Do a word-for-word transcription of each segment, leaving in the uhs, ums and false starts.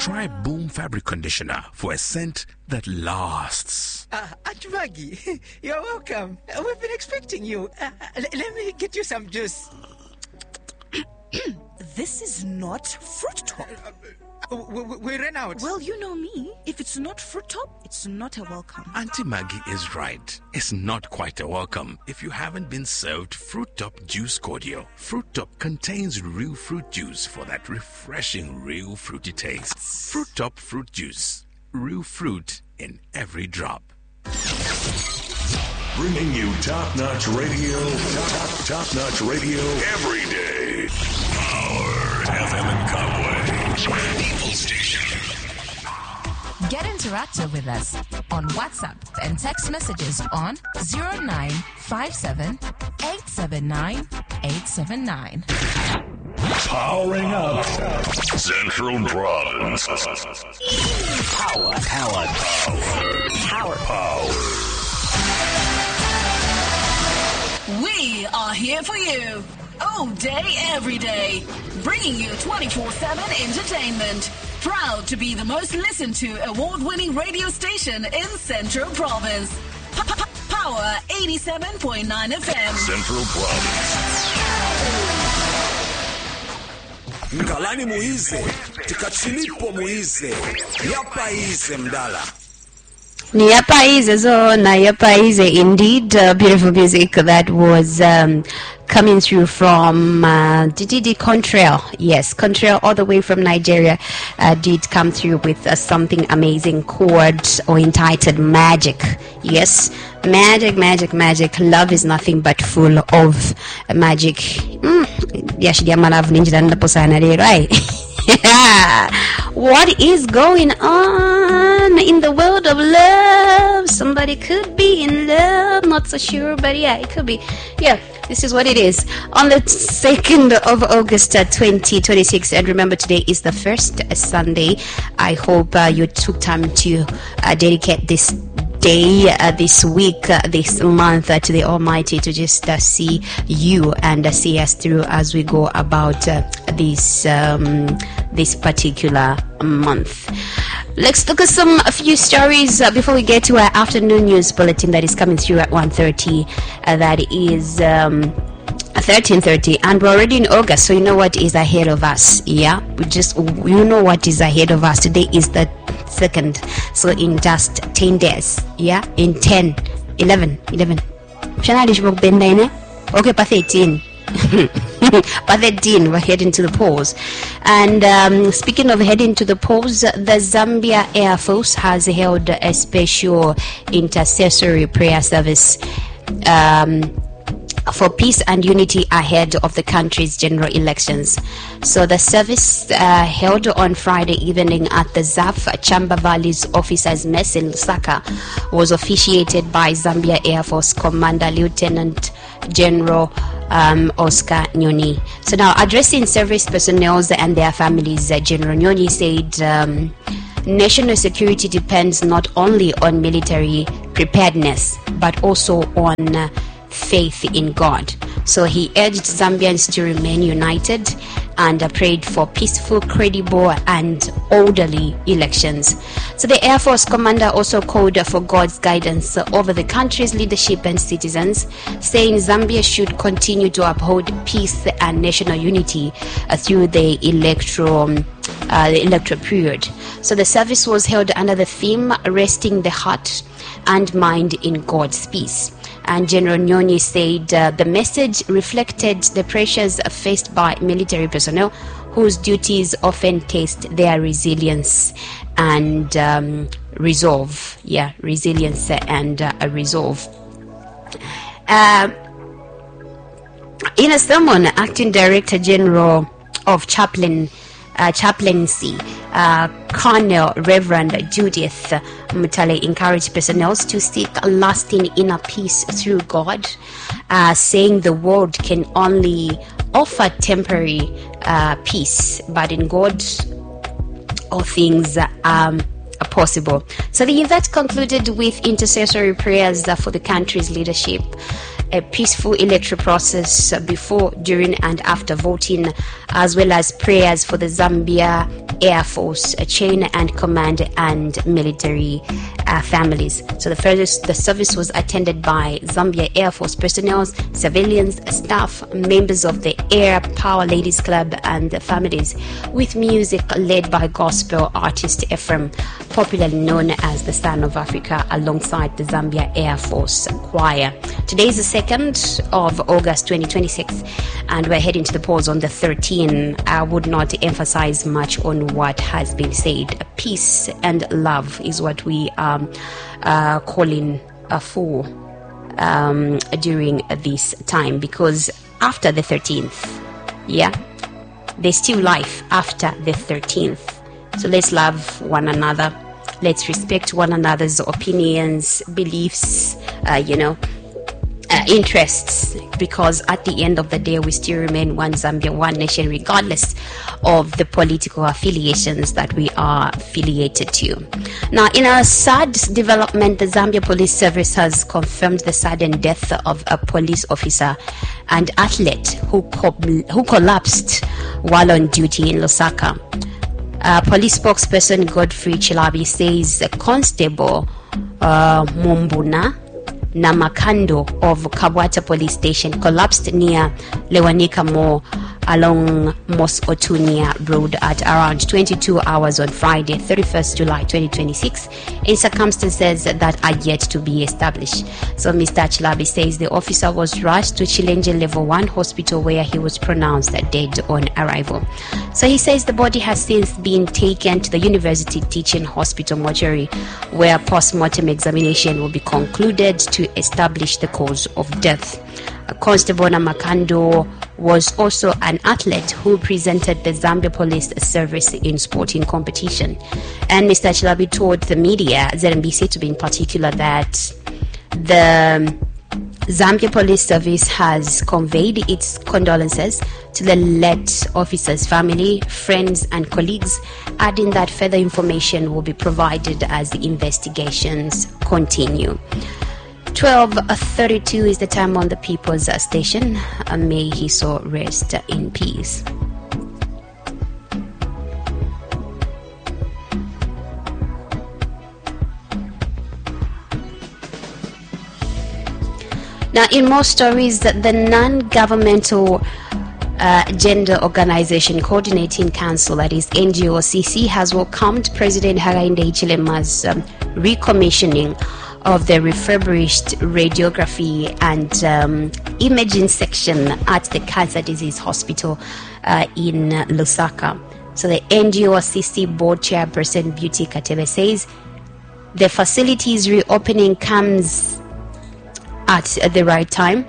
Try Boom Fabric Conditioner for a scent that lasts. Uh, Aunt Maggie, you're welcome. Uh, we've been expecting you. Uh, l- let me get you some juice. This is not Fruit Top. Uh, we, we, we ran out. Well, you know me. If it's not Fruit Top, it's not a welcome. Auntie Maggie is right. It's not quite a welcome if you haven't been served Fruit Top Juice Cordial. Fruit Top contains real fruit juice for that refreshing, real fruity taste. Fruit Top Fruit Juice. Real fruit in every drop. Bringing you top-notch radio, top, top-notch radio every day. Power F M and Conway. People Station. Get interactive with us on WhatsApp and text messages on zero nine five seven, eight seven nine, eight seven nine. Powering up Central Province. Power, power, power, power, Power. We are here for you, all day, every day, bringing you twenty-four seven entertainment. Proud to be the most listened to award-winning radio station in Central Province. Power eighty-seven point nine F M. Central Province. Ngalani muize, tikachilipo muize, yapa ize mdala. Nyapa is so Nyapa is indeed uh, beautiful music that was um, coming through from uh, D D D Contrail. Yes, Contrail all the way from Nigeria uh, did come through with uh, something amazing called or entitled Magic. Yes, magic, magic, magic. Love is nothing but full of uh, magic. Mm. Right? What is going on in the world of love? Somebody could be in love, not so sure, but yeah, it could be. Yeah, this is what it is. On the second of August uh, twenty twenty-six, and remember today is the first uh, Sunday. I hope uh, you took time to uh, dedicate this day, uh, this week, uh, this month uh, to the Almighty to just uh, see you and uh, see us through as we go about uh, this um, this particular month. Let's look at some a few stories uh, before we get to our afternoon news bulletin that is coming through at one thirty. Uh, that is um, thirteen thirty, and we're already in August, so you know what is ahead of us. Yeah, we just you know what is ahead of us. Today is the second, so in just ten days. Yeah, in ten, eleven, eleven. Okay, pa thirteen. By thirteen, we're heading to the polls. And um, speaking of heading to the polls, the Zambia Air Force has held a special intercessory prayer service um, for peace and unity ahead of the country's general elections. So the service uh, held on Friday evening at the Z A F Chamba Valley's officers' mess in Lusaka was officiated by Zambia Air Force Commander Lieutenant General um, Oscar Nyoni. So now, addressing service personnel and their families, uh, General Nyoni said um, national security depends not only on military preparedness but also on uh, faith in God. So he urged Zambians to remain united and uh, prayed for peaceful, credible and orderly elections. So the Air Force commander also called for God's guidance over the country's leadership and citizens, saying Zambia should continue to uphold peace and national unity uh, through the electoral uh, the electoral period. So the service was held under the theme "Resting the Heart and Mind in God's Peace." And General Nyoni said uh, the message reflected the pressures faced by military personnel whose duties often test their resilience and um, resolve. Yeah, resilience and uh, resolve. Uh, in a sermon, Acting Director General of Chaplain Uh, chaplaincy, uh, Colonel Reverend Judith Mutale encouraged personnel to seek a lasting inner peace through God, uh, saying the world can only offer temporary uh, peace, but in God all things um, are possible. So the event concluded with intercessory prayers uh, for the country's leadership a peaceful electoral process before, during, and after voting, as well as prayers for the Zambia Air Force, a chain and command and military uh, families. So the first, the service was attended by Zambia Air Force personnel, civilians, staff, members of the Air Power Ladies Club, and the families, with music led by gospel artist Ephraim, popularly known as the Son of Africa, alongside the Zambia Air Force Choir. Today is the second of August twenty twenty-six, and we're heading to the polls on the thirteenth. I would not emphasize much on what has been said. Peace and love is what we are uh, calling uh, for um, during this time, because after the thirteenth, yeah, there's still life after the thirteenth. So let's love one another. Let's respect one another's opinions, beliefs, uh, you know, uh, interests, because at the end of the day, we still remain one Zambia, one nation, regardless of the political affiliations that we are affiliated to. Now, in a sad development, the Zambia Police Service has confirmed the sudden death of a police officer and athlete who, co- who collapsed while on duty in Lusaka. Uh, police spokesperson Godfrey Chilabi says Constable uh, Mumbuna Namakando of Kabwata Police Station collapsed near Lewanika Mall along Mos Otunia Road at around twenty-two hours on Friday, thirty-first July twenty twenty-six, in circumstances that are yet to be established. So Mister Chilabi says the officer was rushed to Chilenge Level one Hospital, where he was pronounced dead on arrival. So he says the body has since been taken to the University Teaching Hospital mortuary, where post-mortem examination will be concluded to establish the cause of death. Constable Namakando was also an athlete who presented the Zambia Police Service in sporting competition. And Mister Chilabi told the media, Z M B C to be in particular, that the Zambia Police Service has conveyed its condolences to the late officer's family, friends, and colleagues, adding that further information will be provided as the investigations continue. twelve thirty-two is the time on the People's Station. May he so rest in peace. Now, in more stories, the non-governmental uh, gender organization coordinating council, that is N G O C C, has welcomed President Hakainde Hichilema's um, recommissioning of the refurbished radiography and um, imaging section at the Cancer Disease Hospital uh, in Lusaka. So the N G O C C board chairperson Beauty Katebe says the facility's reopening comes at the right time.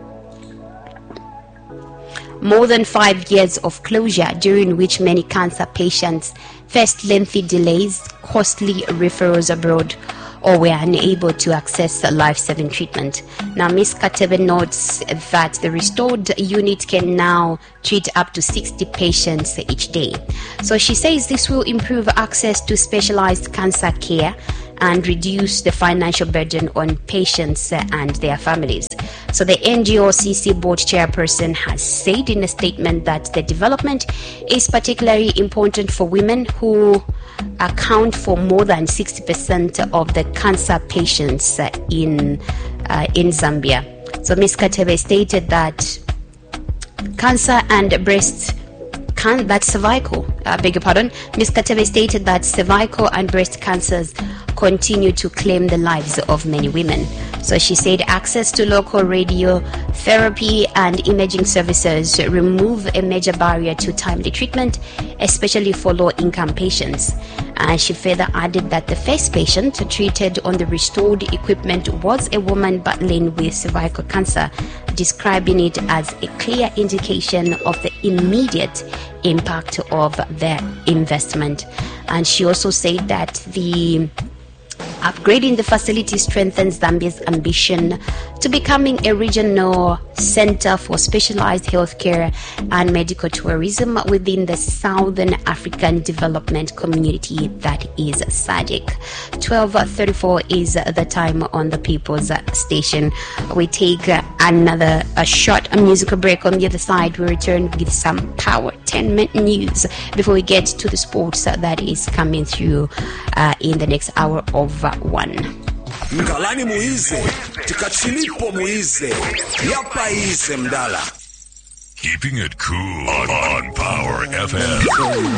More than five years of closure, during which many cancer patients faced lengthy delays, costly referrals abroad, or were unable to access life-saving treatment. Now, Miz Katebe notes that the restored unit can now treat up to sixty patients each day. So she says this will improve access to specialized cancer care and reduce the financial burden on patients and their families. So the N G O C C board chairperson has said in a statement that the development is particularly important for women, who account for more than sixty percent of the cancer patients in uh, in Zambia. So Miz Katebe stated that cancer and breast can that cervical, I beg your pardon, Miz Katebe stated that cervical and breast cancers continue to claim the lives of many women. So she said access to local radiotherapy and imaging services remove a major barrier to timely treatment, especially for low-income patients. And she further added that the first patient treated on the restored equipment was a woman battling with cervical cancer, describing it as a clear indication of the immediate impact of their investment. And she also said that the upgrading the facility strengthens Zambia's ambition to becoming a regional center for specialized healthcare and medical tourism within the Southern African Development Community, that is S A D C. twelve thirty-four is the time on the People's Station. We take another a short musical break. On the other side, we return with some Power ten minute news before we get to the sports that is coming through uh, in the next hour of uh, one. Ngalani muize, tikachilipo muize, yapa ize mdala. Keeping it cool on, on Power F M.